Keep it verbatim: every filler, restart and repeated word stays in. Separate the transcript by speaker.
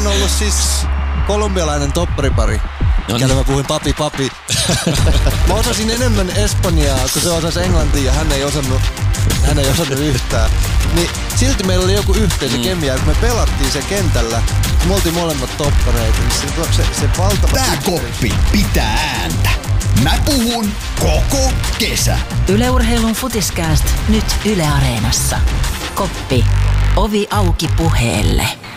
Speaker 1: ollut siis kolumbialainen topparipari. Mikäli mä puhuin papi papi. Mä osasin enemmän espanjaa, kun se osasi englantia ja hän ei osannut, hän ei osannut yhtään. Niin silti meillä oli joku yhteisö mm. kemia, kun me pelattiin se kentällä. Me oltiin molemmat toppareita, niin se, se, se valtava...
Speaker 2: Tää koppi pitää ääntä. Mä puhun koko kesä.
Speaker 3: Yle Urheilun Futiskääst nyt Yle Areenassa. Koppi. Ovi auki puheelle.